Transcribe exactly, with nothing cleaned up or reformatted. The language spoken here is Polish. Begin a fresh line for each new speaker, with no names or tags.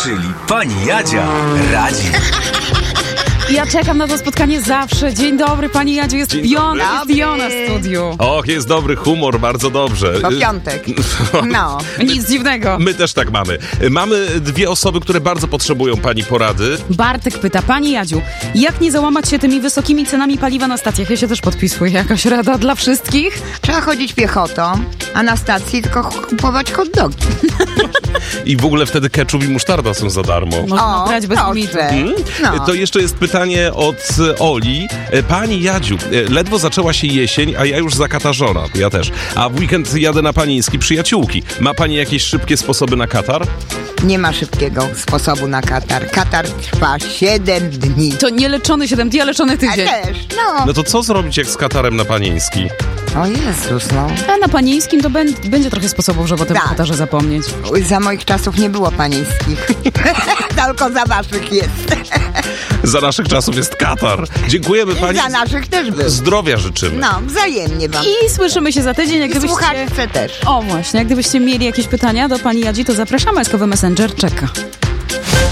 czyli pani Jadzia radzi.
Ja czekam na to spotkanie zawsze. Dzień dobry, pani Jadziu, jest Jona, jest Jona w studiu.
Och, jest dobry humor, bardzo dobrze.
Po piątek. No.
Nic dziwnego.
My też tak mamy. Mamy dwie osoby, które bardzo potrzebują pani porady.
Bartek pyta, pani Jadziu, jak nie załamać się tymi wysokimi cenami paliwa na stacjach? Ja się też podpisuję, jakaś rada dla wszystkich?
Trzeba chodzić piechotą, a na stacji tylko kupować hot dogi.
I w ogóle wtedy ketchup i musztarda są za darmo.
Można
O,
brać bez
proszę.
limitu.
Hmm?
No.
To jeszcze jest pytanie od Oli. Pani Jadziu, ledwo zaczęła się jesień, a ja już zakatarzona. Ja też. A w weekend jadę na Paniński przyjaciółki. Ma pani jakieś szybkie sposoby na katar?
Nie ma szybkiego sposobu na katar. Katar trwa siedem dni.
To nie leczony siedem dni, a leczony
A
tydzień.
też, no.
No to co zrobić jak z katarem na Paniński?
O Jezus, no.
A na panieńskim to bę- będzie trochę sposobów, żeby o tym
Tak.
katarze zapomnieć.
Oj, za moich czasów nie było panieńskich. Tylko za waszych jest.
Za naszych czasów jest katar. Dziękujemy
I
pani.
za naszych też był.
Zdrowia życzymy.
No, wzajemnie wam.
I słyszymy się za tydzień, jak
I
gdybyście...
słuchaczce też.
O właśnie, jak gdybyście mieli jakieś pytania do pani Jadzi, to zapraszamy, eskowy Messenger czeka.